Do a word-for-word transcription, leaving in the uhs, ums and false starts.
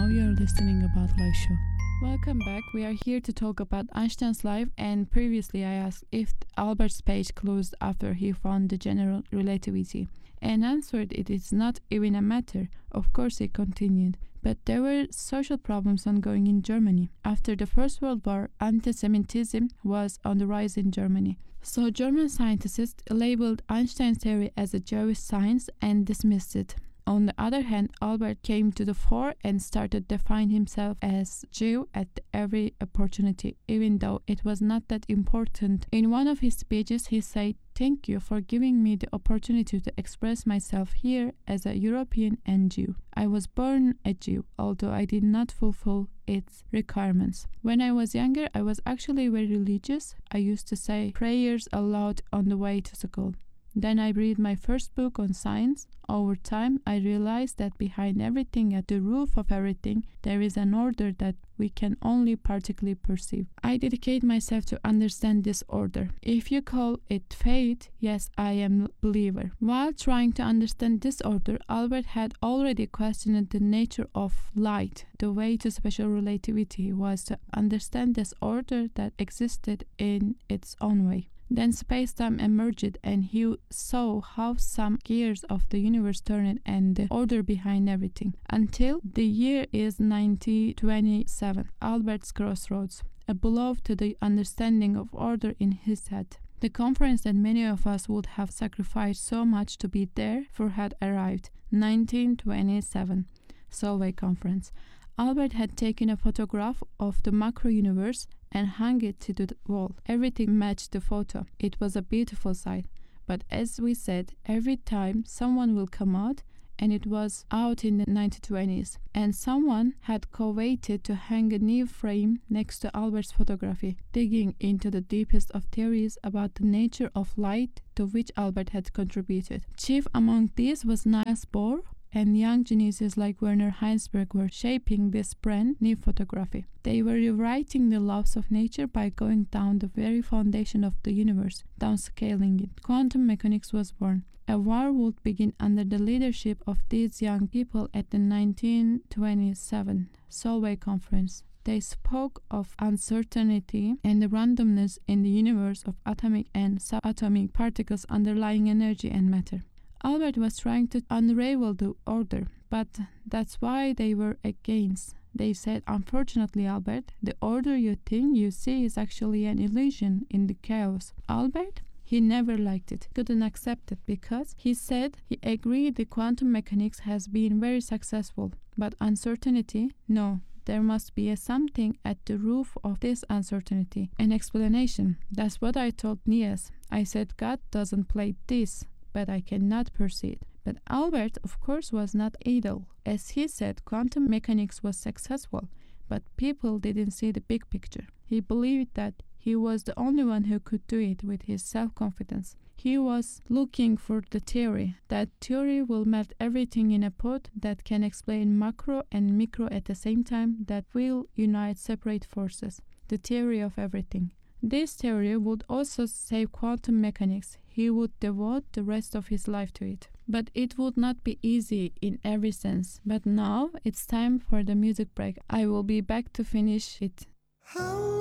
all, you're listening About Life Show. Welcome back. We are here to talk about Einstein's life, and previously I asked if Albert's page closed after he found the general relativity, and answered it is not even a matter. Of course, he continued. But there were social problems ongoing in Germany. After the First World War, anti-Semitism was on the rise in Germany. So German scientists labeled Einstein's theory as a Jewish science and dismissed it. On the other hand, Albert came to the fore and started defining himself as Jew at every opportunity, even though it was not that important. In one of his speeches, he said, "Thank you for giving me the opportunity to express myself here as a European and Jew. I was born a Jew, although I did not fulfill its requirements. When I was younger, I was actually very religious. I used to say prayers aloud on the way to school. Then I read my first book on science. Over time, I realized that behind everything, at the root of everything, there is an order that we can only partially perceive. I dedicate myself to understand this order. If you call it fate, yes, I am a believer." While trying to understand this order, Albert had already questioned the nature of light. The way to special relativity was to understand this order that existed in its own way. Then space-time emerged, and he saw how some gears of the universe turned and the order behind everything. Until the year is nineteen twenty-seven, Albert's crossroads, a blow to the understanding of order in his head. The conference that many of us would have sacrificed so much to be there for had arrived. nineteen twenty-seven, Solvay Conference. Albert had taken a photograph of the macro-universe and hung it to the wall. Everything matched the photo. It was a beautiful sight. But as we said, every time someone will come out, and it was out in the nineteen twenties, and someone had coveted to hang a new frame next to Albert's photography, digging into the deepest of theories about the nature of light to which Albert had contributed. Chief among these was Niels Bohr, and young geniuses like Werner Heisenberg were shaping this brand new photography. They were rewriting the laws of nature by going down the very foundation of the universe, downscaling it. Quantum mechanics was born. A war would begin under the leadership of these young people at the nineteen twenty-seven Solvay Conference. They spoke of uncertainty and the randomness in the universe of atomic and subatomic particles underlying energy and matter. Albert was trying to unravel the order, but that's why they were against. They said, "Unfortunately, Albert, the order you think you see is actually an illusion in the chaos." Albert? He never liked it, couldn't accept it, because he said he agreed the quantum mechanics has been very successful, but uncertainty? No. There must be a something at the root of this uncertainty, an explanation. That's what I told Niels. I said, "God doesn't play this, but I cannot proceed." But Albert, of course, was not idle. As he said, quantum mechanics was successful, but people didn't see the big picture. He believed that he was the only one who could do it with his self-confidence. He was looking for the theory. That theory will melt everything in a pot, that can explain macro and micro at the same time, that will unite separate forces. The theory of everything. This theory would also save quantum mechanics. He would devote the rest of his life to it. But it would not be easy in every sense. But now it's time for the music break. I will be back to finish it.